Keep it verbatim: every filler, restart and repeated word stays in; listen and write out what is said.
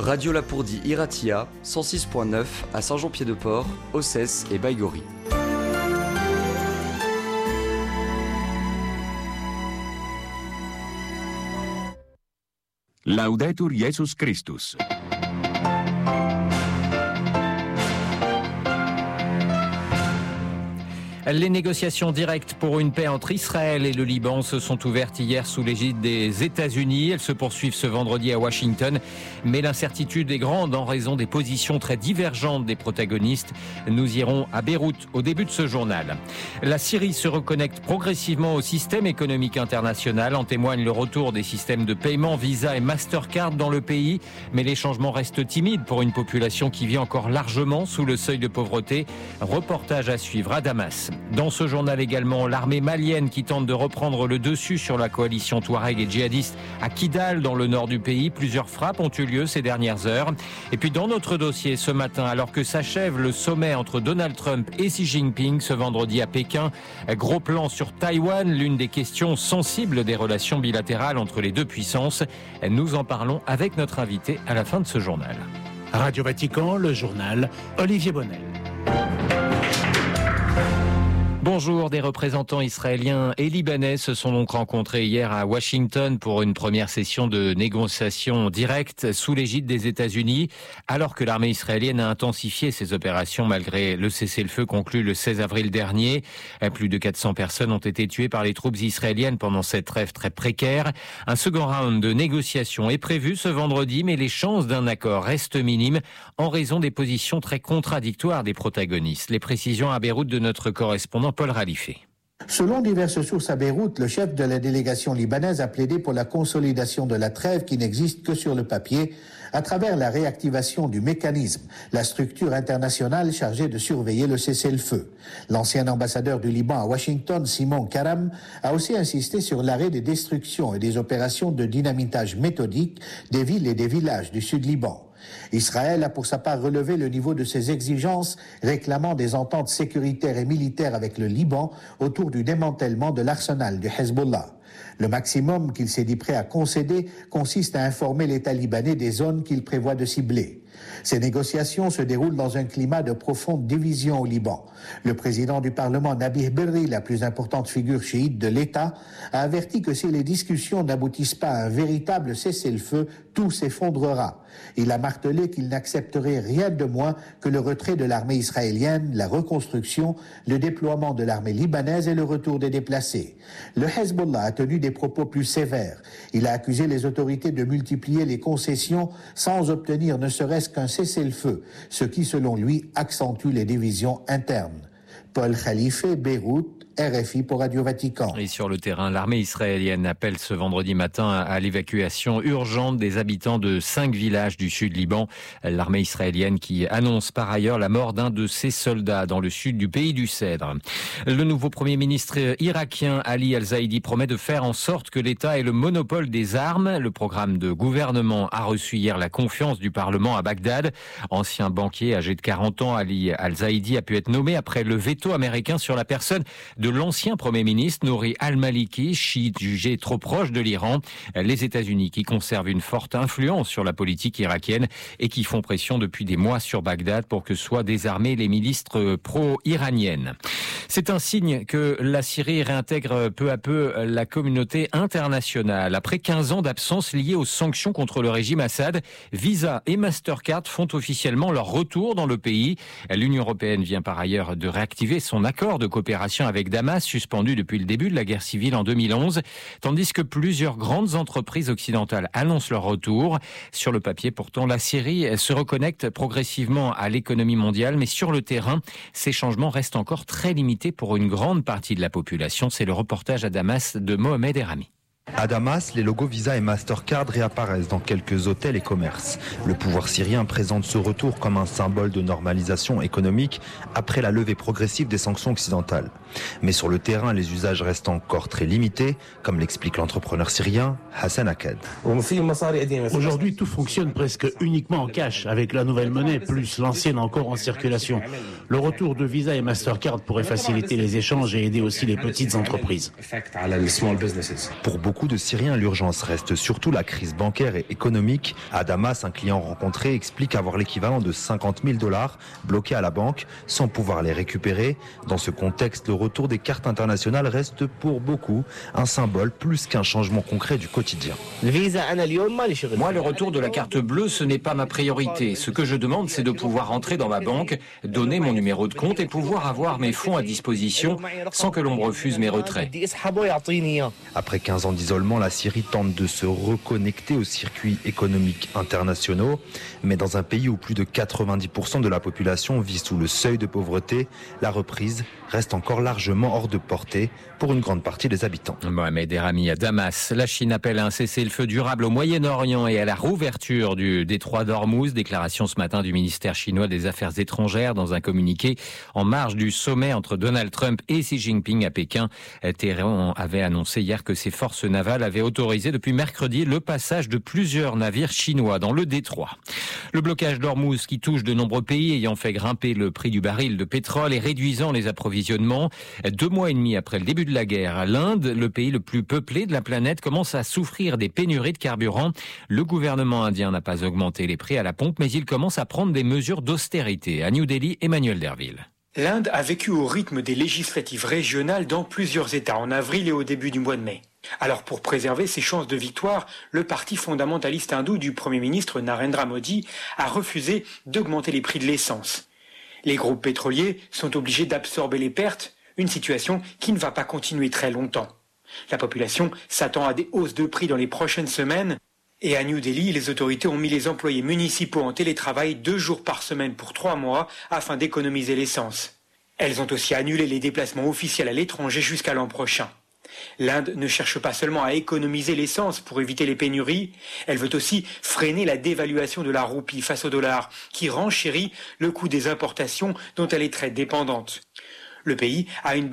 Radio Lapourdie Iratia, cent six point neuf à Saint-Jean-Pied-de-Port, Ossès et Baïgori. Laudetur Jesus Christus. Les négociations directes pour une paix entre Israël et le Liban se sont ouvertes hier sous l'égide des États-Unis. Elles se poursuivent ce vendredi à Washington, mais l'incertitude est grande en raison des positions très divergentes des protagonistes. Nous irons à Beyrouth au début de ce journal. La Syrie se reconnecte progressivement au système économique international. En témoigne le retour des systèmes de paiement Visa et Mastercard dans le pays, mais les changements restent timides pour une population qui vit encore largement sous le seuil de pauvreté. Reportage à suivre à Damas. Dans ce journal également, l'armée malienne qui tente de reprendre le dessus sur la coalition Touareg et djihadiste à Kidal, dans le nord du pays. Plusieurs frappes ont eu lieu ces dernières heures. Et puis dans notre dossier ce matin, alors que s'achève le sommet entre Donald Trump et Xi Jinping ce vendredi à Pékin, gros plan sur Taïwan, l'une des questions sensibles des relations bilatérales entre les deux puissances. Nous en parlons avec notre invité à la fin de ce journal. Radio Vatican, le journal, Olivier Bonnel. Bonjour, des représentants israéliens et libanais se sont donc rencontrés hier à Washington pour une première session de négociations directes sous l'égide des États-Unis, alors que l'armée israélienne a intensifié ses opérations malgré le cessez-le-feu conclu le seize avril dernier. Plus de quatre cents personnes ont été tuées par les troupes israéliennes pendant cette trêve très précaire. Un second round de négociations est prévu ce vendredi, mais les chances d'un accord restent minimes en raison des positions très contradictoires des protagonistes. Les précisions à Beyrouth de notre correspondant Paul Ralifé. Selon diverses sources à Beyrouth, le chef de la délégation libanaise a plaidé pour la consolidation de la trêve qui n'existe que sur le papier à travers la réactivation du mécanisme, la structure internationale chargée de surveiller le cessez-le-feu. L'ancien ambassadeur du Liban à Washington, Simon Karam, a aussi insisté sur l'arrêt des destructions et des opérations de dynamitage méthodique des villes et des villages du sud-Liban. Israël a pour sa part relevé le niveau de ses exigences, réclamant des ententes sécuritaires et militaires avec le Liban autour du démantèlement de l'arsenal du Hezbollah. Le maximum qu'il s'est dit prêt à concéder consiste à informer l'État libanais des zones qu'il prévoit de cibler. Ces négociations se déroulent dans un climat de profonde division au Liban. Le président du Parlement, Nabih Berri, la plus importante figure chiite de l'État, a averti que si les discussions n'aboutissent pas à un véritable cessez-le-feu, tout s'effondrera. Il a martelé qu'il n'accepterait rien de moins que le retrait de l'armée israélienne, la reconstruction, le déploiement de l'armée libanaise et le retour des déplacés. Le Hezbollah a tenu des propos plus sévères. Il a accusé les autorités de multiplier les concessions sans obtenir ne serait-ce qu'un cessez-le-feu, ce qui, selon lui, accentue les divisions internes. Paul Khalife, Beyrouth, R F I pour Radio Vatican. Et sur le terrain, l'armée israélienne appelle ce vendredi matin à l'évacuation urgente des habitants de cinq villages du sud Liban. L'armée israélienne qui annonce par ailleurs la mort d'un de ses soldats dans le sud du pays du Cèdre. Le nouveau premier ministre irakien Ali Al-Zaidi promet de faire en sorte que l'État ait le monopole des armes. Le programme de gouvernement a reçu hier la confiance du Parlement à Bagdad. Ancien banquier âgé de quarante ans, Ali Al-Zaidi a pu être nommé après le veto américain sur la personne de l'ancien Premier ministre Nouri al-Maliki, chiite jugé trop proche de l'Iran. Les États-Unis qui conservent une forte influence sur la politique irakienne et qui font pression depuis des mois sur Bagdad pour que soient désarmées les milices pro-iraniennes. C'est un signe que la Syrie réintègre peu à peu la communauté internationale. Après quinze ans d'absence liée aux sanctions contre le régime Assad, Visa et Mastercard font officiellement leur retour dans le pays. L'Union européenne vient par ailleurs de réactiver son accord de coopération avec Damas, suspendu depuis le début de la guerre civile en deux mille onze, tandis que plusieurs grandes entreprises occidentales annoncent leur retour. Sur le papier, pourtant, la Syrie se reconnecte progressivement à l'économie mondiale, mais sur le terrain, ces changements restent encore très limités pour une grande partie de la population. C'est le reportage à Damas de Mohamed Erami. À Damas, les logos Visa et Mastercard réapparaissent dans quelques hôtels et commerces. Le pouvoir syrien présente ce retour comme un symbole de normalisation économique après la levée progressive des sanctions occidentales. Mais sur le terrain, les usages restent encore très limités, comme l'explique l'entrepreneur syrien Hassan Akkad. Aujourd'hui, tout fonctionne presque uniquement en cash, avec la nouvelle monnaie plus l'ancienne encore en circulation. Le retour de Visa et Mastercard pourrait faciliter les échanges et aider aussi les petites entreprises. Pour beaucoup beaucoup de Syriens, l'urgence reste surtout la crise bancaire et économique. À Damas, un client rencontré explique avoir l'équivalent de cinquante mille dollars bloqués à la banque sans pouvoir les récupérer. Dans ce contexte, le retour des cartes internationales reste pour beaucoup un symbole plus qu'un changement concret du quotidien. Moi, le retour de la carte bleue, ce n'est pas ma priorité. Ce que je demande, c'est de pouvoir entrer dans ma banque, donner mon numéro de compte et pouvoir avoir mes fonds à disposition sans que l'on me refuse mes retraits. Après quinze ans d'isolement, la Syrie tente de se reconnecter aux circuits économiques internationaux. Mais dans un pays où plus de quatre-vingt-dix pour cent de la population vit sous le seuil de pauvreté, la reprise reste encore largement hors de portée pour une grande partie des habitants. Mohamed Erami à Damas. La Chine appelle à un cessez-le-feu durable au Moyen-Orient et à la rouverture du détroit d'Ormuz. Déclaration ce matin du ministère chinois des Affaires étrangères dans un communiqué en marge du sommet entre Donald Trump et Xi Jinping à Pékin. Téhéran avait annoncé hier que ses forces navales avaient autorisé depuis mercredi le passage de plusieurs navires chinois dans le détroit. Le blocage d'Ormuz qui touche de nombreux pays ayant fait grimper le prix du baril de pétrole et réduisant les approvisionnements. Deux mois et demi après le début de la guerre, l'Inde, le pays le plus peuplé de la planète, commence à souffrir des pénuries de carburant. Le gouvernement indien n'a pas augmenté les prix à la pompe, mais il commence à prendre des mesures d'austérité. À New Delhi, Emmanuel Derville. L'Inde a vécu au rythme des législatives régionales dans plusieurs États en avril et au début du mois de mai. Alors pour préserver ses chances de victoire, le parti fondamentaliste hindou du Premier ministre Narendra Modi a refusé d'augmenter les prix de l'essence. Les groupes pétroliers sont obligés d'absorber les pertes, une situation qui ne va pas continuer très longtemps. La population s'attend à des hausses de prix dans les prochaines semaines. Et à New Delhi, les autorités ont mis les employés municipaux en télétravail deux jours par semaine pour trois mois afin d'économiser l'essence. Elles ont aussi annulé les déplacements officiels à l'étranger jusqu'à l'an prochain. L'Inde ne cherche pas seulement à économiser l'essence pour éviter les pénuries, elle veut aussi freiner la dévaluation de la roupie face au dollar, qui renchérit le coût des importations dont elle est très dépendante. Le pays a une